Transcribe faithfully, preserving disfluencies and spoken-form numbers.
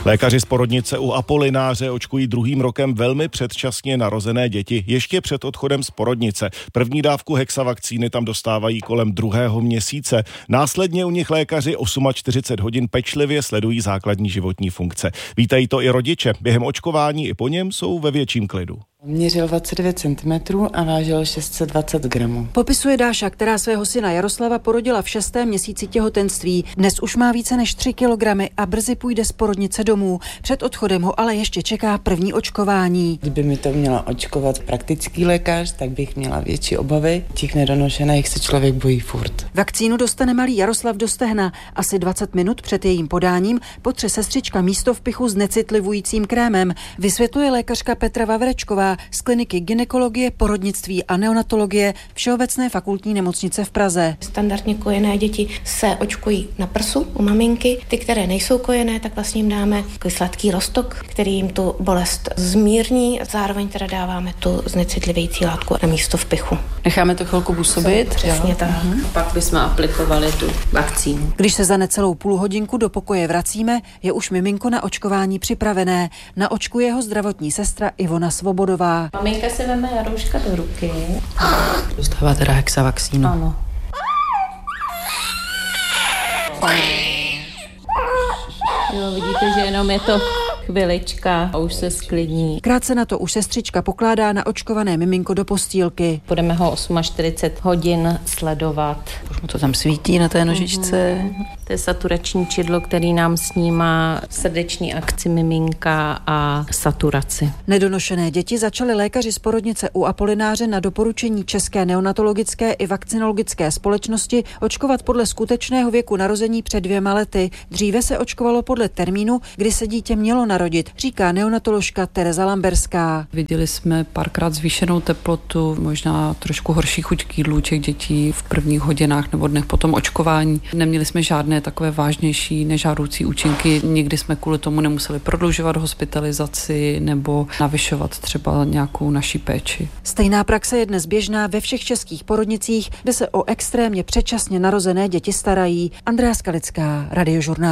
Lékaři z porodnice u Apolináře očkují druhým rokem velmi předčasně narozené děti, ještě před odchodem z porodnice. První dávku hexavakcíny tam dostávají kolem druhého měsíce. Následně u nich lékaři čtyřicet osm hodin pečlivě sledují základní životní funkce. Vítají to i rodiče. Během očkování i po něm jsou ve větším klidu. Měřil dvacet devět centimetrů a vážil šest set dvacet gramů. Popisuje Dáša, která svého syna Jaroslava porodila v šestém měsíci těhotenství. Dnes už má více než tři kilogramy a brzy půjde z porodnice domů. Před odchodem ho ale ještě čeká první očkování. Kdyby mi to měla očkovat praktický lékař, tak bych měla větší obavy. Těch nedonošených se člověk bojí furt. Vakcínu dostane malý Jaroslav do stehna. Asi dvacet minut před jejím podáním potře sestřička místo v pichu s necitlivujícím krémem, vysvětluje lékařka Petra Vavrečková z kliniky gynekologie, porodnictví a neonatologie Všeobecné fakultní nemocnice v Praze. Standardně kojené děti se očkují na prsu u maminky. Ty, které nejsou kojené, tak vlastně jim dáme sladký roztok, který jim tu bolest zmírní. Zároveň teda dáváme tu znecitlivějící látku na místo v pichu. Necháme to chvilku působit. Přesně tak. Mhm. Pak bychom aplikovali tu vakcínu. Když se za necelou půl hodinku do pokoje vracíme, je už miminko na očkování připravené. Naočkuje ho zdravotní sestra Ivona Svobodová. Maminka se veme Jarouška do ruky. Dostává teda hexavakcínu. Ano. Jo, vidíte, že jenom je to chvilička a už se sklidní. Krátce na to už sestřička pokládá na očkované miminko do postýlky. Budeme ho čtyřicet osm hodin sledovat. Už mu to tam svítí na té nožičce. Mm-hmm. To je saturační čidlo, který nám snímá srdeční akci miminka a saturaci. Nedonošené děti začaly lékaři z porodnice u Apolináře na doporučení České neonatologické i vakcinologické společnosti očkovat podle skutečného věku narození před dvěma lety. Dříve se očkovalo podle termínu, kdy se dítě mělo narodit, říká neonatoložka Tereza Lamberská. Viděli jsme párkrát zvýšenou teplotu, možná trošku horší chuť k jídlu těch dětí v prvních hodinách nebo dnech po tom očkování. Neměli jsme žádné takové vážnější nežádoucí účinky. Nikdy jsme kvůli tomu nemuseli prodlužovat hospitalizaci nebo navyšovat třeba nějakou naší péči. Stejná praxe je dnes běžná ve všech českých porodnicích, kde se o extrémně předčasně narozené děti starají. Andrea Skalická, Radiožurnál.